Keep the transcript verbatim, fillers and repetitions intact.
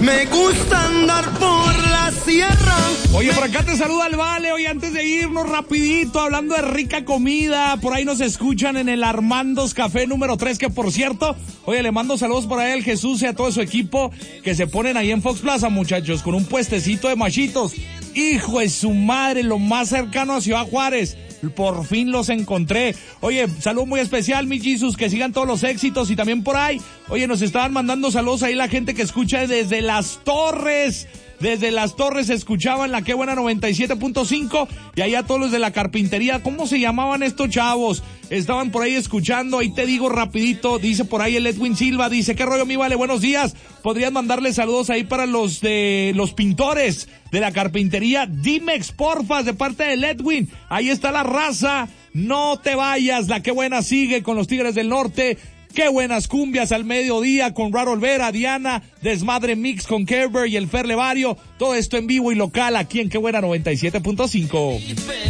Me gusta andar por la sierra. Oye, por acá te saluda el Vale. Oye, antes de irnos rapidito, hablando de rica comida, por ahí nos escuchan en el Armando's Café número tres, que por cierto, oye, le mando saludos por ahí al Jesús y a todo su equipo que se ponen ahí en Fox Plaza, muchachos, con un puestecito de machitos. Hijo de su madre, lo más cercano a Ciudad Juárez. Por fin los encontré. Oye, saludo muy especial, mi Jesus, que sigan todos los éxitos. Y también por ahí, oye, nos estaban mandando saludos ahí la gente que escucha desde Las Torres. Desde Las Torres escuchaban la Qué Buena noventa y siete punto cinco, y allá todos los de la carpintería. ¿Cómo se llamaban estos chavos? Estaban por ahí escuchando. Ahí te digo rapidito, dice por ahí el Edwin Silva, dice: ¿qué rollo, mi Vale? Buenos días. ¿Podrías mandarle saludos ahí para los de los pintores de la carpintería Dimex, porfas, de parte del Edwin? Ahí está la raza. No te vayas, la Qué Buena sigue con los Tigres del Norte. Qué buenas cumbias al mediodía con Raro Olvera, Diana, Desmadre Mix con Kerber y el Fer Levario. Todo esto en vivo y local aquí en Qué Buena noventa y siete punto cinco.